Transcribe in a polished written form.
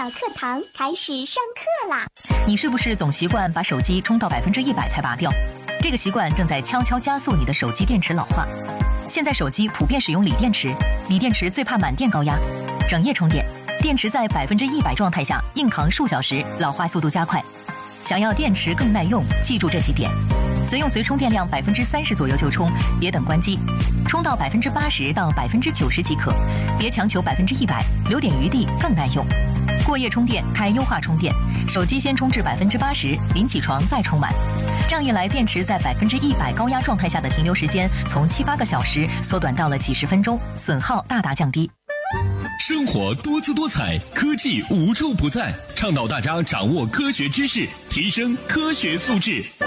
小课堂开始上课啦！ 你是不是总习惯把手机充到100%才拔掉？这个习惯正在悄悄加速你的手机电池老化。现在手机普遍使用锂电池，锂电池最怕满电高压，整夜充电，电池在100%状态下硬扛数小时，老化速度加快。想要电池更耐用，记住这几点：随用随充电量30%左右就充，别等关机；充到80%到90%即可，别强求100%，留点余地更耐用。过夜充电，开优化充电，手机先充至80%，临起床再充满。这样一来，电池在100%高压状态下的停留时间从7、8个小时缩短到了几十分钟，损耗大大降低。 生活多姿多彩，科技无处不在，倡导大家掌握科学知识，提升科学素质。